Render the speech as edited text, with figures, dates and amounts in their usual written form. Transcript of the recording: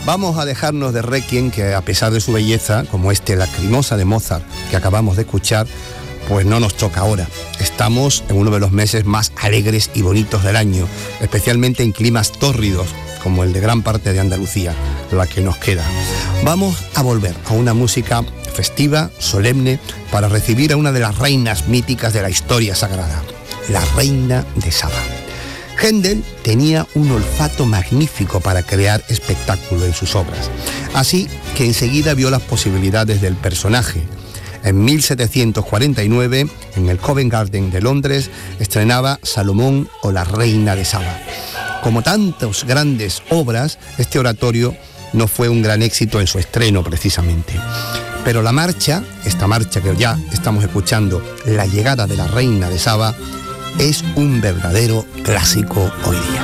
Vamos a dejarnos de Requiem, que a pesar de su belleza, como Lacrimosa de Mozart que acabamos de escuchar, pues no nos toca ahora. Estamos en uno de los meses más alegres y bonitos del año, especialmente en climas tórridos, como el de gran parte de Andalucía, la que nos queda. Vamos a volver a una música festiva, solemne, para recibir a una de las reinas míticas de la historia sagrada, la reina de Saba. Händel tenía un olfato magnífico para crear espectáculo en sus obras, así que enseguida vio las posibilidades del personaje. En 1749, en el Covent Garden de Londres, estrenaba Salomón o la Reina de Saba. Como tantas grandes obras, este oratorio no fue un gran éxito en su estreno precisamente. Pero la marcha, esta marcha que ya estamos escuchando, La llegada de la Reina de Saba, es un verdadero clásico hoy día.